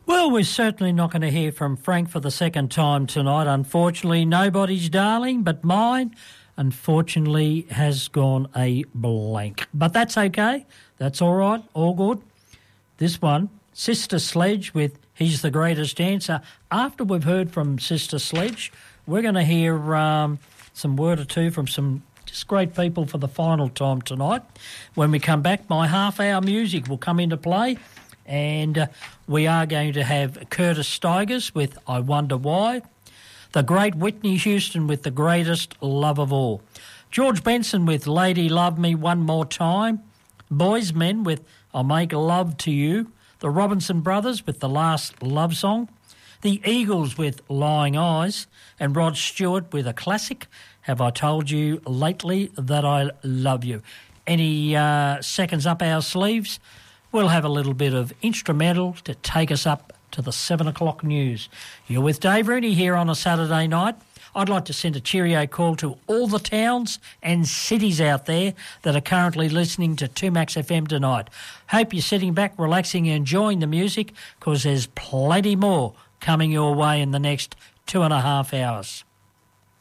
Well, we're certainly not going to hear from Frank for the second time tonight. Unfortunately, nobody's darling, but mine, unfortunately, has gone a blank. But that's okay. That's all right. All good. This one, Sister Sledge with He's the Greatest Dancer. After we've heard from Sister Sledge, we're going to hear some word or two from some just great people for the final time tonight. When we come back, my half-hour music will come into play. And we are going to have Curtis Stigers with I Wonder Why, the great Whitney Houston with The Greatest Love of All, George Benson with Lady Love Me One More Time, Boys Men with I'll Make Love to You, the Robinson Brothers with The Last Love Song, the Eagles with Lying Eyes, and Rod Stewart with a classic, Have I Told You Lately That I Love You. Any seconds up our sleeves? We'll have a little bit of instrumental to take us up to the 7 o'clock news. You're with Dave Rooney here on a Saturday night. I'd like to send a cheerio call to all the towns and cities out there that are currently listening to 2Max FM tonight. Hope you're sitting back, relaxing and enjoying the music, because there's plenty more coming your way in the next 2.5 hours.